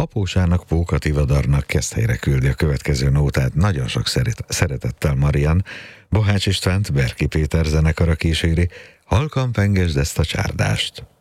Apósának, Póka Tivadarnak Keszthelyre küldi a következő nótát nagyon sok szeretettel Marian. Bohács Istvánt Berki Péter zenekara kíséri. Halkan pengesd ezt a csárdást.